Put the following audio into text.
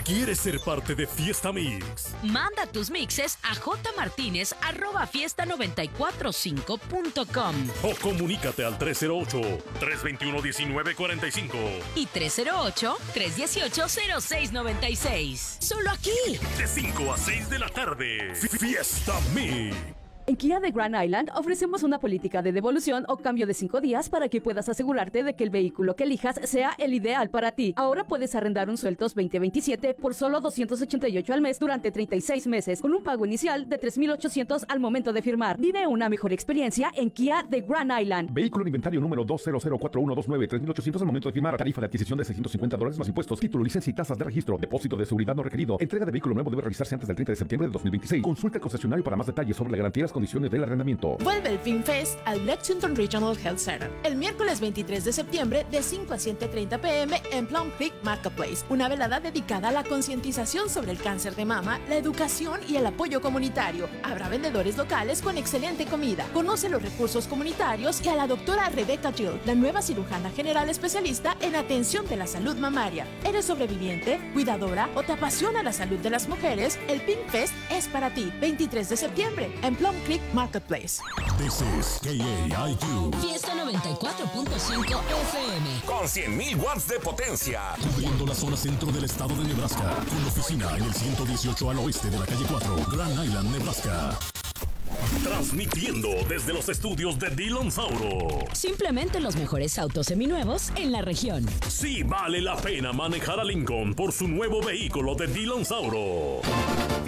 ¿Quieres ser parte de Fiesta Mix? Manda tus mixes a jmartinez@fiesta945.com O comunícate al 308-321-1945 y 308-318-0696. ¡Solo aquí! De 5 a 6 de la tarde. Fiesta Mix. En Kia de Grand Island ofrecemos una política de devolución o cambio de 5 días para que puedas asegurarte de que el vehículo que elijas sea el ideal para ti. Ahora puedes arrendar un Seltos 2027 por solo $288 al mes durante 36 meses, con un pago inicial de $3,800 al momento de firmar. Vive una mejor experiencia en Kia de Grand Island. Vehículo en inventario número 2004129, $3,800 al momento de firmar. Tarifa de adquisición de $650 más impuestos, título, licencia y tasas de registro. Depósito de seguridad no requerido. Entrega de vehículo nuevo debe realizarse antes del 30 de septiembre de 2026. Consulta al concesionario para más detalles sobre la garantía y las condiciones del arrendamiento. Vuelve el FinFest al Lexington Regional Health Center el miércoles 23 de septiembre de 5 a 7:30 p.m. en Plum Creek Marketplace. Una velada dedicada a la concientización sobre el cáncer de mama, la educación y el apoyo comunitario. Habrá vendedores locales con excelente comida. Conoce los recursos comunitarios y a la doctora Rebecca Jill, la nueva cirujana general especialista en atención de la salud mamaria. ¿Eres sobreviviente, cuidadora o te apasiona la salud de las mujeres? El FinFest es para ti. 23 de septiembre en Plum Creek Marketplace. This is KAIQ. Fiesta 94.5 FM. Con 100.000 watts de potencia. Cubriendo la zona centro del estado de Nebraska. Con oficina en el 118 al oeste de la calle 4, Grand Island, Nebraska. Transmitiendo desde los estudios de Dillon Sauro. Simplemente los mejores autos seminuevos en la región. Sí vale la pena manejar a Lincoln por su nuevo vehículo de Dillon Sauro.